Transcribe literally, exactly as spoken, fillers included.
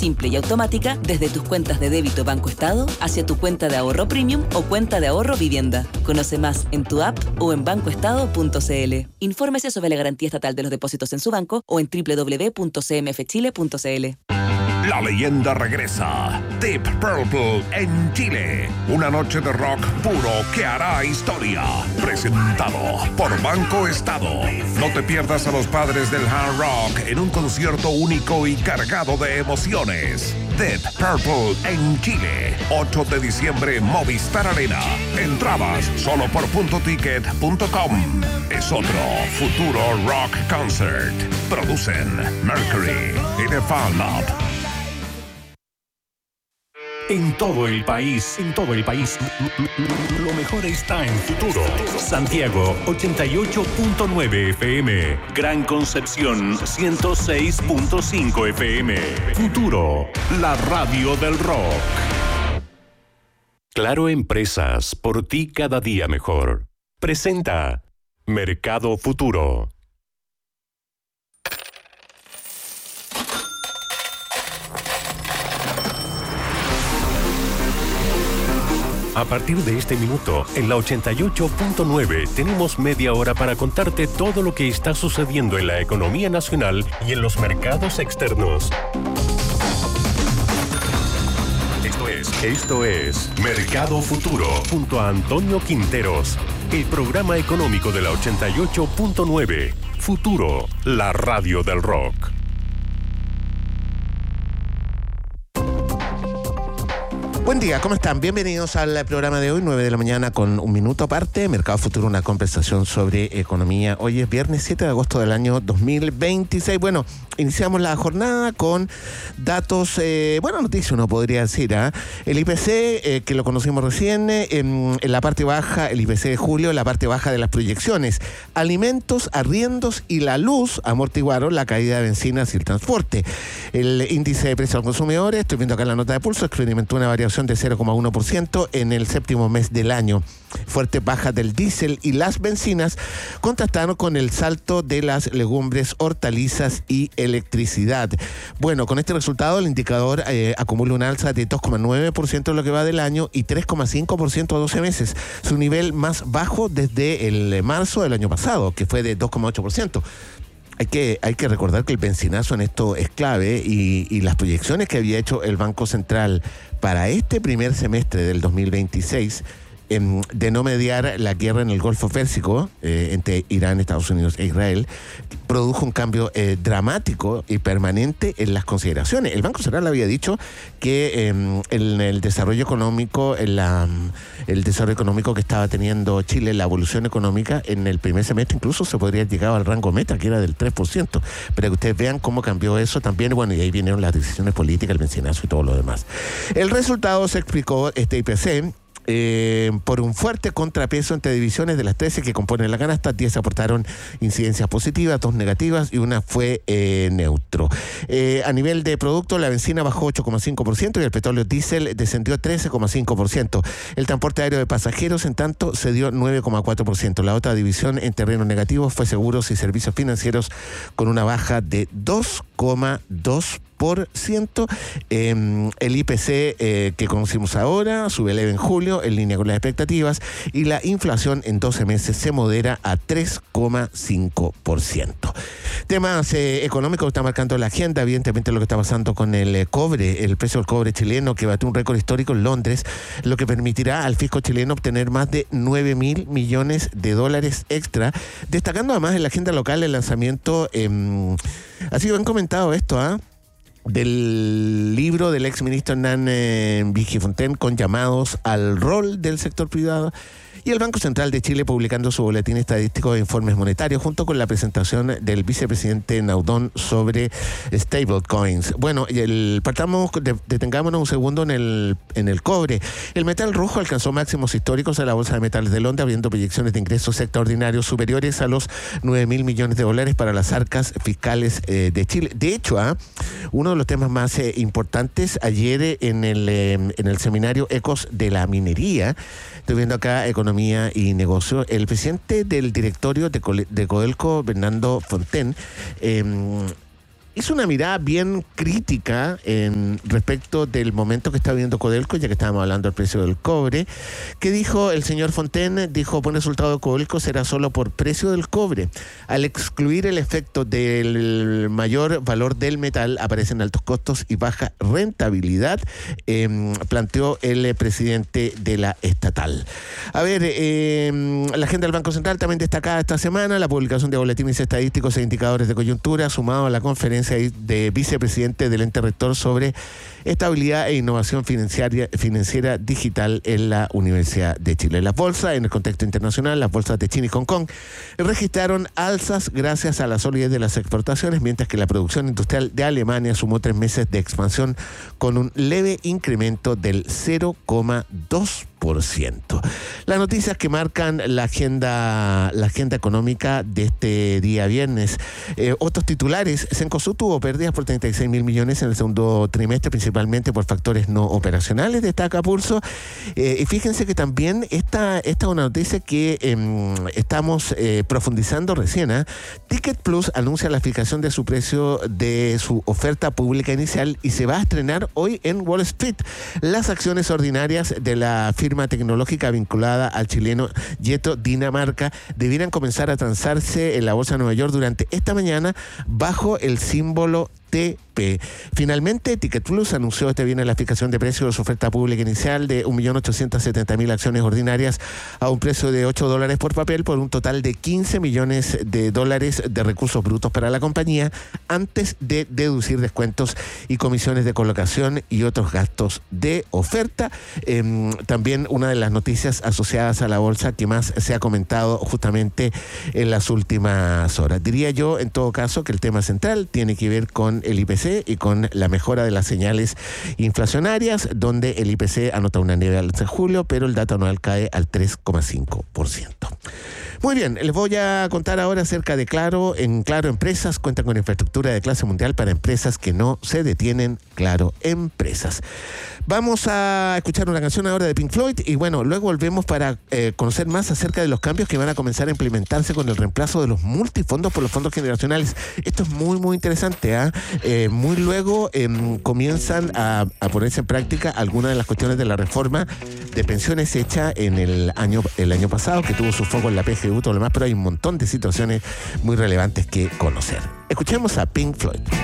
simple y automática desde tus cuentas de débito Banco Estado hacia tu cuenta de ahorro premium o cuenta de ahorro vivienda. Conoce más en tu app o en banco estado punto c l. Infórmese sobre la garantía estatal de los depósitos en su banco o en doble u doble u doble u punto c m f chile punto c l. La leyenda regresa. Deep Purple en Chile. Una noche de rock puro que hará historia. Presentado por Banco Estado. No te pierdas a los padres del hard rock en un concierto único y cargado de emociones. Deep Purple en Chile. ocho de diciembre, Movistar Arena. Entradas solo por punto ticket punto com. Es otro futuro rock concert. Producen Mercury y The Fan Lab. En todo el país, en todo el país, lo mejor está en Futuro. Santiago, ochenta y ocho punto nueve F M. Gran Concepción, ciento seis punto cinco F M. Futuro, la radio del rock. Claro Empresas, por ti cada día mejor. Presenta Mercado Futuro. A partir de este minuto, en la ochenta y ocho punto nueve, tenemos media hora para contarte todo lo que está sucediendo en la economía nacional y en los mercados externos. Esto es, esto es Mercado Futuro, junto a Antonio Quinteros, el programa económico de la ochenta y ocho punto nueve. Futuro, la radio del rock. Buen día, ¿cómo están? Bienvenidos al programa de hoy, nueve de la mañana con un minuto aparte. Mercado Futuro, una conversación sobre economía. Hoy es viernes siete de agosto del año dos mil veintiséis. Bueno, iniciamos la jornada con datos, eh, buena noticia uno podría decir, ¿eh? El I P C, eh, que lo conocimos recién, eh, en, en la parte baja, el I P C de julio, en la parte baja de las proyecciones. Alimentos, arriendos y la luz amortiguaron la caída de bencinas y el transporte. El índice de precios al consumidor, estoy viendo acá la nota de pulso, experimentó una variación de cero coma uno por ciento en el séptimo mes del año. Fuertes bajas del diésel y las bencinas contrastaron con el salto de las legumbres, hortalizas y electricidad. Bueno, con este resultado el indicador eh, acumula una alza de dos coma nueve por ciento en lo que va del año y tres coma cinco por ciento a doce meses, su nivel más bajo desde el marzo del año pasado, que fue de dos coma ocho por ciento. Hay que, hay que recordar que el bencinazo en esto es clave y, y las proyecciones que había hecho el Banco Central para este primer semestre del dos mil veintiséis eh, de no mediar la guerra en el Golfo Pérsico eh, entre Irán, Estados Unidos e Israel, produjo un cambio eh, dramático y permanente en las consideraciones. El Banco Central había dicho que eh, en el desarrollo económico, en la, el desarrollo económico que estaba teniendo Chile, la evolución económica en el primer semestre incluso se podría llegar al rango meta, que era del tres por ciento. Para que ustedes vean cómo cambió eso también, bueno, y ahí vinieron las decisiones políticas, el bencinazo y todo lo demás. El resultado se explicó, este I P C, Eh, por un fuerte contrapeso entre divisiones. De las trece que componen la canasta, diez aportaron incidencias positivas, dos negativas y una fue eh, neutro. Eh, a nivel de producto, la bencina bajó ocho coma cinco por ciento y el petróleo diésel descendió trece coma cinco por ciento. El transporte aéreo de pasajeros, en tanto, cedió nueve coma cuatro por ciento. La otra división en terreno negativo fue seguros y servicios financieros, con una baja de dos coma dos por ciento. Por ciento. Eh, el I P C eh, que conocimos ahora sube leve en julio, en línea con las expectativas, y la inflación en doce meses se modera a tres coma cinco por ciento. Temas eh, económicos que está marcando la agenda, evidentemente lo que está pasando con el eh, cobre, el precio del cobre chileno que batió un récord histórico en Londres, lo que permitirá al fisco chileno obtener más de nueve mil millones de dólares extra, destacando además en la agenda local el lanzamiento, eh, así que han comentado esto, ¿ah? ¿eh? del libro del exministro Hernán eh, Vigifontaine, con llamados al rol del sector privado, y el Banco Central de Chile publicando su boletín estadístico de informes monetarios, junto con la presentación del vicepresidente Naudón sobre stablecoins. Bueno, el, partamos, detengámonos un segundo en el, en el cobre. El metal rojo alcanzó máximos históricos en la Bolsa de Metales de Londres, abriendo proyecciones de ingresos extraordinarios superiores a los nueve mil millones de dólares para las arcas fiscales eh, de Chile. De hecho, ¿eh? uno de los temas más eh, importantes ayer en el, eh, en el seminario Ecos de la Minería, estoy viendo acá Economía y Negocio, el presidente del directorio de, de Codelco, Bernardo Fontaine, eh, hizo una mirada bien crítica en respecto del momento que está viviendo Codelco, ya que estábamos hablando del precio del cobre. ¿Qué dijo el señor Fontaine? Dijo, buen resultado de Codelco será solo por precio del cobre. Al excluir el efecto del mayor valor del metal, aparecen altos costos y baja rentabilidad, eh, planteó el presidente de la estatal. A ver, eh, la agenda del Banco Central también destacada esta semana, la publicación de boletines estadísticos e indicadores de coyuntura, sumado a la conferencia de vicepresidente del ente rector sobre estabilidad e innovación financiera, financiera digital en la Universidad de Chile. Las bolsas, en el contexto internacional, las bolsas de China y Hong Kong registraron alzas gracias a la solidez de las exportaciones, mientras que la producción industrial de Alemania sumó tres meses de expansión con un leve incremento del cero coma dos por ciento. Las noticias que marcan la agenda, la agenda económica de este día viernes. Eh, otros titulares, Cencosud tuvo pérdidas por treinta y seis mil millones en el segundo trimestre, principalmente por factores no operacionales, destaca Pulso. Eh, y fíjense que también esta, esta es una noticia que eh, estamos eh, profundizando recién. ¿eh? Ticket Plus anuncia la fijación de su precio de su oferta pública inicial y se va a estrenar hoy en Wall Street. Las acciones ordinarias de la firma tecnológica vinculada al chileno Yeto Dinamarca debieran comenzar a transarse en la Bolsa de Nueva York durante esta mañana bajo el símbolo T P. Finalmente, Ticket Plus anunció este viernes la fijación de precio de su oferta pública inicial de un millón ochocientos setenta mil acciones ordinarias a un precio de ocho dólares por papel, por un total de quince millones de dólares de recursos brutos para la compañía, antes de deducir descuentos y comisiones de colocación y otros gastos de oferta. Eh, también una de las noticias asociadas a la bolsa que más se ha comentado justamente en las últimas horas. Diría yo, en todo caso, que el tema central tiene que ver con el I P C y con la mejora de las señales inflacionarias, donde el I P C anota una nieve al de julio, pero el dato anual cae al tres coma cinco por ciento. Muy bien, les voy a contar ahora acerca de Claro. En Claro Empresas cuentan con infraestructura de clase mundial para empresas que no se detienen. Claro Empresas. Vamos a escuchar una canción ahora de Pink Floyd y bueno, luego volvemos para eh, conocer más acerca de los cambios que van a comenzar a implementarse con el reemplazo de los multifondos por los fondos generacionales. Esto es muy, muy interesante. ¿eh? Eh, muy luego eh, comienzan a, a ponerse en práctica algunas de las cuestiones de la reforma de pensiones hecha en el año, el año pasado, que tuvo su foco en la P G U, todo lo demás, pero hay un montón de situaciones muy relevantes que conocer. Escuchemos a Pink Floyd.